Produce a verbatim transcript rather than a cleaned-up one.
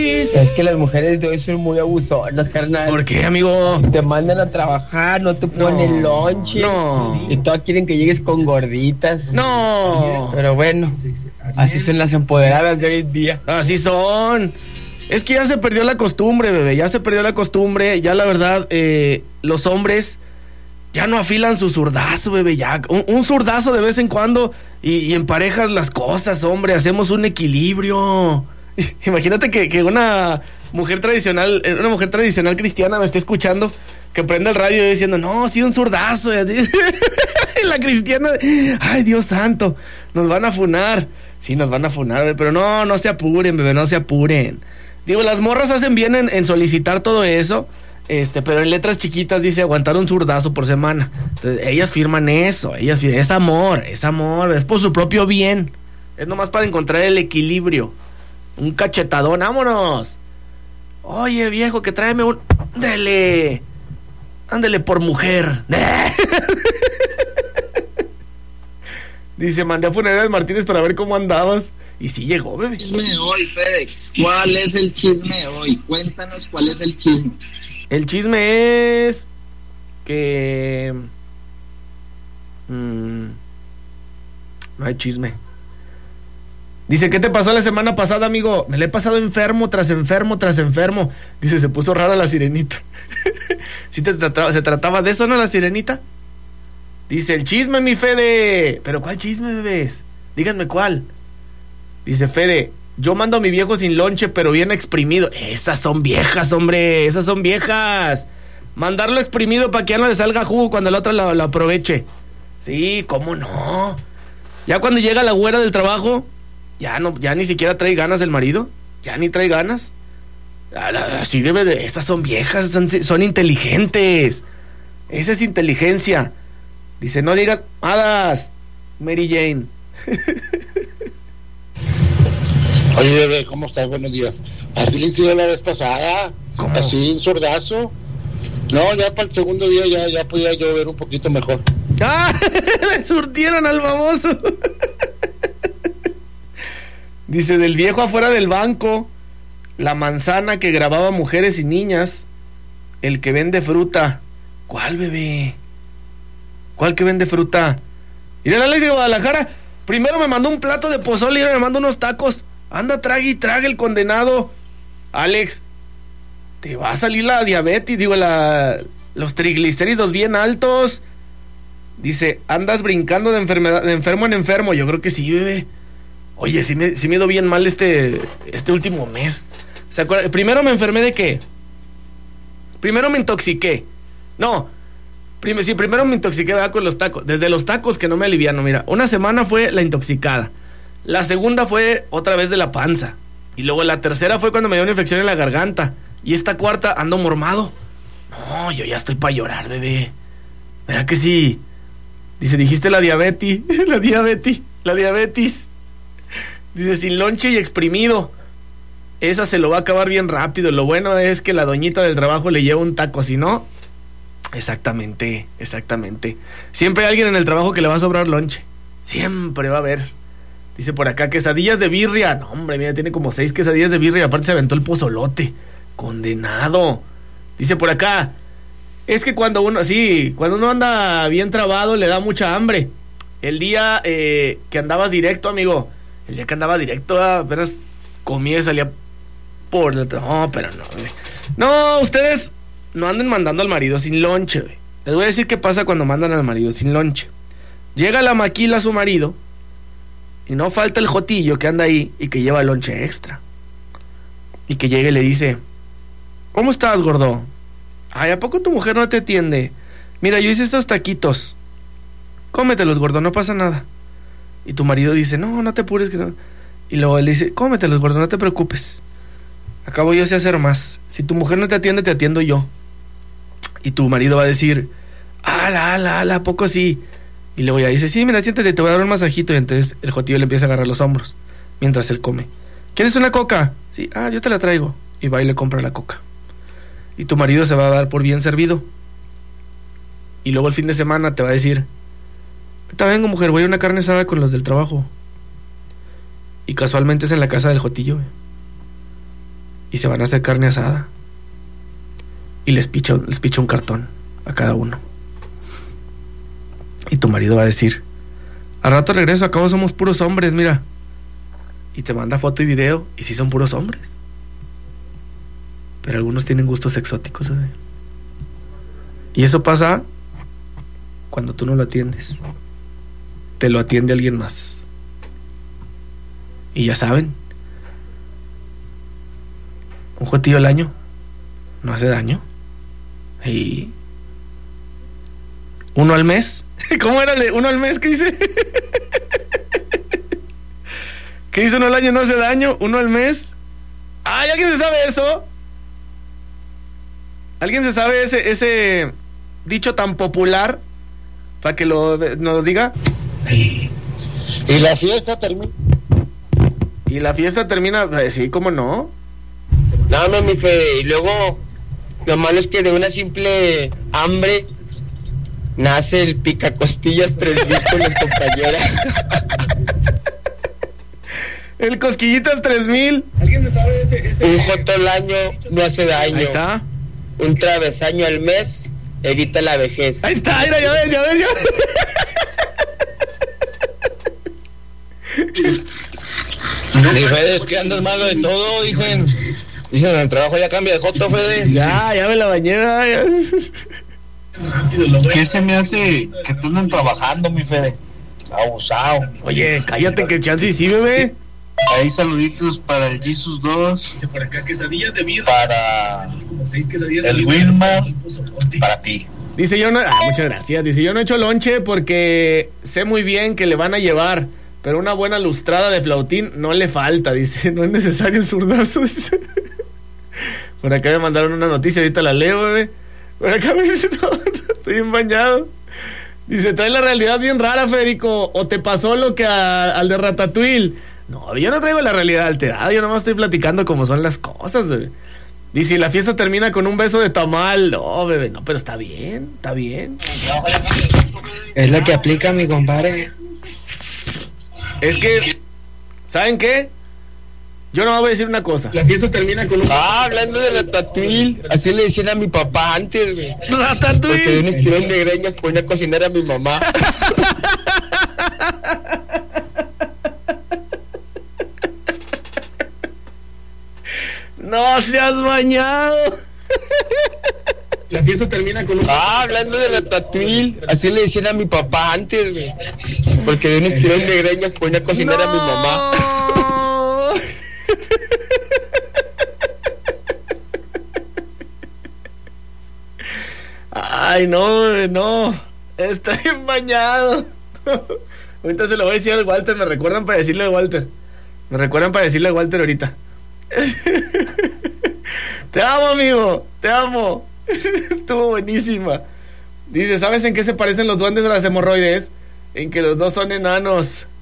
Es que las mujeres de hoy son muy abusonas, carnal. ¿Por qué, amigo? Te mandan a trabajar, no te ponen No, lonche. no. Y todas quieren que llegues con gorditas. No. Pero bueno, así son las empoderadas de hoy en día. Así son. Es que ya se perdió la costumbre, bebé. Ya se perdió la costumbre. Ya la verdad, eh, los hombres ya no afilan su zurdazo, bebé. Ya un, un zurdazo de vez en cuando y, y en parejas las cosas, hombre. Hacemos un equilibrio. Imagínate que, que una mujer tradicional, una mujer tradicional cristiana me esté escuchando, que prende el radio y diciendo, no, sí, un zurdazo, y así. La cristiana, ay, Dios santo, nos van a funar. Sí, nos van a funar, bebé, pero no, no se apuren, bebé, no se apuren. Digo, las morras hacen bien en, en solicitar todo eso, este, pero en letras chiquitas dice aguantar un zurdazo por semana. Entonces, ellas firman eso, ellas firman, es amor, es amor, es por su propio bien. Es nomás para encontrar el equilibrio. Un cachetadón, vámonos. Oye, viejo, que tráeme un... Ándele. Ándele por mujer. Dice, mandé a Funerarias Martínez para ver cómo andabas. Y sí llegó, bebé. Chisme de hoy, FedEx. ¿Cuál es el chisme de hoy? Cuéntanos cuál es el chisme. El chisme es que... Mm, no hay chisme. Dice, ¿qué te pasó la semana pasada, amigo? Me la he pasado enfermo tras enfermo tras enfermo. Dice, se puso rara la sirenita. ¿Sí te trataba, se trataba de eso, no, la sirenita? Dice, el chisme, mi Fede. ¿Pero cuál chisme, bebés? Díganme cuál. Dice, Fede, yo mando a mi viejo sin lonche, pero bien exprimido. Esas son viejas, hombre, esas son viejas. Mandarlo exprimido para que ya no le salga jugo cuando el otro lo, lo aproveche. Sí, ¿cómo no? Ya cuando llega la güera del trabajo... Ya no, ya ni siquiera trae ganas el marido. Ya ni trae ganas. Así debe de. Esas son viejas, son, son inteligentes. Esa es inteligencia. Dice, no digas hadas, Mary Jane. Oye, bebé, ¿cómo estás? Buenos días. Así le hicieron la vez pasada. ¿Cómo? Así, un sordazo. No, ya para el segundo día ya, ya podía yo ver un poquito mejor. ¡Ah! Le surtieron al famoso. Dice, del viejo afuera del banco, la manzana que grababa mujeres y niñas, el que vende fruta. ¿Cuál, bebé? ¿Cuál que vende fruta? Mira, la Alex de Guadalajara, primero me mandó un plato de pozole y ahora me mandó unos tacos. Anda, trague y trague el condenado. Alex, te va a salir la diabetes, digo, la, los triglicéridos bien altos. Dice, andas brincando de enfermedad, de enfermo en enfermo. Yo creo que sí, bebé. Oye, sí me, sí me dio bien mal este, este último mes. ¿Se acuerdan? Primero me enfermé de qué. Primero me intoxiqué. No, prim- sí, primero me intoxiqué, ¿verdad? Con los tacos. Desde los tacos que no me aliviano, mira. Una semana fue la intoxicada. La segunda fue otra vez de la panza. Y luego la tercera fue cuando me dio una infección en la garganta. Y esta cuarta ando mormado. No, yo ya estoy para llorar, bebé. ¿Verdad que sí? Dice, dijiste la diabetes. La diabetes. La diabetes. Dice, sin lonche y exprimido. Esa se lo va a acabar bien rápido. Lo bueno es que la doñita del trabajo le lleva un taco, si no... Exactamente, exactamente. Siempre hay alguien en el trabajo que le va a sobrar lonche. Siempre va a haber. Dice por acá, quesadillas de birria. No, hombre, mira, tiene como seis quesadillas de birria. Aparte se aventó el pozolote. Condenado. Dice por acá, es que cuando uno, sí, cuando uno anda bien trabado le da mucha hambre. El día eh, que andabas directo, amigo... El día que andaba directo, apenas comía y salía por la... No, pero no, güey. No, ustedes no anden mandando al marido sin lonche, güey. Les voy a decir qué pasa cuando mandan al marido sin lonche. Llega la maquila a su marido y no falta el jotillo que anda ahí y que lleva lonche extra. Y que llega y le dice, ¿cómo estás, gordo? Ay, ¿a poco tu mujer no te atiende? Mira, yo hice estos taquitos. Cómetelos, gordo, no pasa nada. Y tu marido dice, no, no te apures que no. Y luego él dice, cómetelos, gordo, no te preocupes. Acabo yo sé hacer más. Si tu mujer no te atiende, te atiendo yo. Y tu marido va a decir, ala, ala, ala, ¿a poco sí? Y luego ya dice, sí, mira, siéntate, te voy a dar un masajito. Y entonces el jotillo le empieza a agarrar los hombros mientras él come. ¿Quieres una coca? Sí, ah, yo te la traigo. Y va y le compra la coca. Y tu marido se va a dar por bien servido. Y luego el fin de semana te va a decir, ahorita vengo, mujer, voy a una carne asada con los del trabajo. Y casualmente es en la casa del jotillo, güey. y se van a hacer carne asada. Y les picha, les picha un cartón a cada uno. Y tu marido va a decir: al rato regreso, acabo somos puros hombres, mira. Y te manda foto y video, y sí son puros hombres. Pero algunos tienen gustos exóticos, ¿sabes? Y eso pasa cuando tú no lo atiendes. Te lo atiende alguien más. Y ya saben, un jotillo al año no hace daño. Y uno al mes. ¿Cómo era? ¿Uno al mes? ¿Qué dice? ¿Qué dice? Uno al año no hace daño. Uno al mes. ¡Ay! ¿Alguien se sabe eso? ¿Alguien se sabe ese, ese dicho tan popular? Para que lo, nos lo diga. Y la fiesta termina. Y la fiesta termina. Pues, sí, ¿cómo no? No, no, mi Fede. Y luego, lo malo es que de una simple hambre nace el picacostillas tres mil con las compañeras. El cosquillitas tres mil. ¿Alguien se sabe ese? ese Un joto al año no hace daño. Ahí está. Un travesaño al mes evita la vejez. Ahí está, mira, ya ves, ya ves, ya ves. Mi Fede, es que andas malo de todo, dicen. Dicen en el trabajo ya cambia de joto, Fede. Ya, ya me la bañé. Ya. ¿Qué se me hace que te andan trabajando, mi Fede? Abusado. Oye, cállate que chance y sí, bebé. Ahí saluditos para el Jesus dos, Por acá, quesadillas de vida. para Como seis quesadillas el de Wilmar, para ti. Dice yo no, ah, muchas gracias. Dice yo no he hecho lonche porque sé muy bien que le van a llevar, pero una buena lustrada de flautín no le falta. Dice, no es necesario el zurdazo. Por acá me mandaron una noticia, ahorita la leo, bebé. Por acá me dice, no, estoy bien bañado. Dice, trae la realidad bien rara, Federico, o te pasó lo que a, al de Ratatouille. No, yo no traigo la realidad alterada, yo nomás estoy platicando cómo son las cosas, bebé. Dice, la fiesta termina con un beso de tamal. No, bebé, no, pero está bien, está bien. Es la que aplica mi compadre. Es que, ¿saben qué? Yo no voy a decir una cosa. La fiesta termina con un... Ah, hablando de Ratatouille, así le decían a mi papá antes, güey. Porque de un Ratatouille. estirón de greñas ponía a cocinar a mi mamá. No seas bañado. La fiesta termina con un... Ah, hablando de Ratatouille, así le decían a mi papá antes, güey. Porque de un estirón de greñas ponía a cocinar no. a mi mamá. Ay, no, bebé, no. Está bien bañado. Ahorita se lo voy a decir al Walter. Me recuerdan para decirle a Walter. Me recuerdan para decirle a Walter ahorita. Te amo, amigo. Te amo. Estuvo buenísima. Dice, ¿sabes en qué se parecen los duendes a las hemorroides? En que los dos son enanos.